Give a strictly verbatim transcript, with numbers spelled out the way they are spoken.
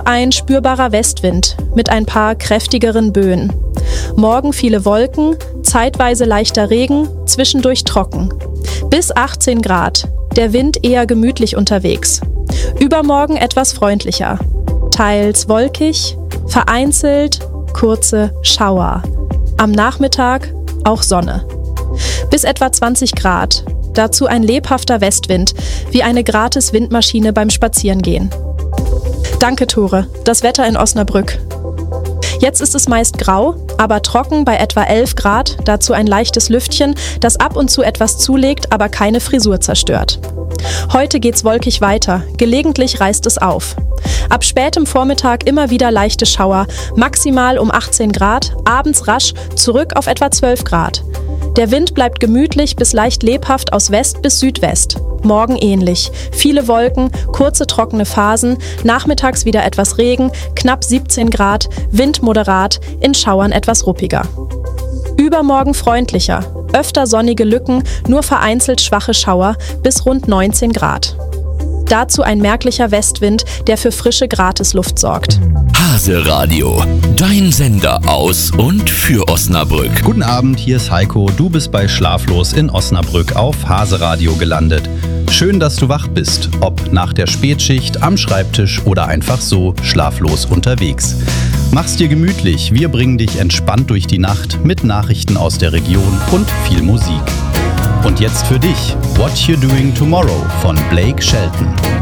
ein spürbarer Westwind mit ein paar kräftigeren Böen. Morgen viele Wolken, zeitweise leichter Regen, zwischendurch trocken. Bis achtzehn Grad, der Wind eher gemütlich unterwegs. Übermorgen etwas freundlicher. Teils wolkig, vereinzelt kurze Schauer. Am Nachmittag auch Sonne. Bis etwa zwanzig Grad. Dazu ein lebhafter Westwind, wie eine gratis Windmaschine beim Spazierengehen. Danke, Tore. Das Wetter in Osnabrück. Jetzt ist es meist grau, aber trocken bei etwa elf Grad, dazu ein leichtes Lüftchen, das ab und zu etwas zulegt, aber keine Frisur zerstört. Heute geht's wolkig weiter, gelegentlich reißt es auf. Ab spätem Vormittag immer wieder leichte Schauer, maximal um achtzehn Grad, abends rasch zurück auf etwa zwölf Grad. Der Wind bleibt gemütlich bis leicht lebhaft aus West bis Südwest. Morgen ähnlich. Viele Wolken, kurze trockene Phasen, nachmittags wieder etwas Regen, knapp siebzehn Grad, Wind moderat, in Schauern etwas ruppiger. Übermorgen freundlicher, öfter sonnige Lücken, nur vereinzelt schwache Schauer bis rund neunzehn Grad. Dazu ein merklicher Westwind, der für frische Gratisluft sorgt. Hase Radio, dein Sender aus und für Osnabrück. Guten Abend, hier ist Heiko. Du bist bei Schlaflos in Osnabrück auf Hase Radio gelandet. Schön, dass du wach bist, ob nach der Spätschicht, am Schreibtisch oder einfach so schlaflos unterwegs. Mach's dir gemütlich, wir bringen dich entspannt durch die Nacht mit Nachrichten aus der Region und viel Musik. Und jetzt für dich, What You Doing Tomorrow von Blake Shelton.